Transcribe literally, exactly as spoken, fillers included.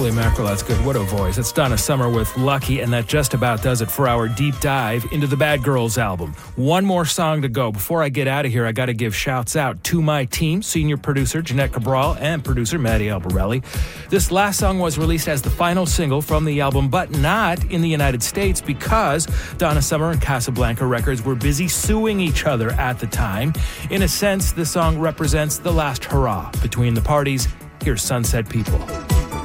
Holy mackerel, that's good. What a voice. It's Donna Summer with Lucky, and that just about does it for our deep dive into the Bad Girls album. One more song to go. Before I get out of here, I got to give shouts out to my team, senior producer Jeanette Cabral and producer Maddie Albarelli. This last song was released as the final single from the album, but not in the United States because Donna Summer and Casablanca Records were busy suing each other at the time. In a sense, the song represents the last hurrah between the parties. Here's Sunset People.